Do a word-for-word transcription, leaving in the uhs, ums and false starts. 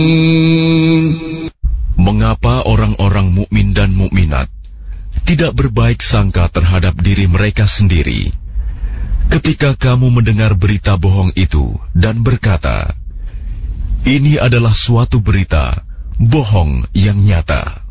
Mengapa orang-orang mukmin dan mukminat tidak berbaik sangka terhadap diri mereka sendiri ketika kamu mendengar berita bohong itu dan berkata, ini adalah suatu berita bohong yang nyata.